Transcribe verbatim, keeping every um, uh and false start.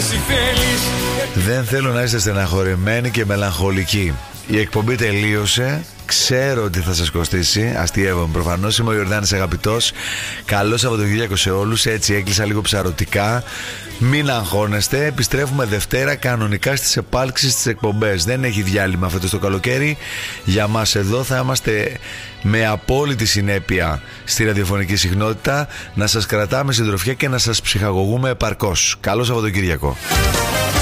εσύ θέλεις. Δεν θέλω να είστε στεναχωρημένοι και μελαγχολικοί. Η εκπομπή τελείωσε. Ξέρω ότι θα σας κοστίσει. Αστειεύομαι προφανώς. Είμαι ο Ιορδάνης Αγαπητός. Καλό Σαββατοκύριακο σε όλους. Έτσι έκλεισα λίγο ψαρωτικά. Μην αγχώνεστε. Επιστρέφουμε Δευτέρα κανονικά στις επάλξεις στις εκπομπές. Δεν έχει διάλειμμα φέτος το καλοκαίρι. Για μας εδώ θα είμαστε με απόλυτη συνέπεια στη ραδιοφωνική συχνότητα. Να σας κρατάμε συντροφιά και να σας ψυχαγωγούμε επαρκώς. Καλό Σαββατοκύριακο.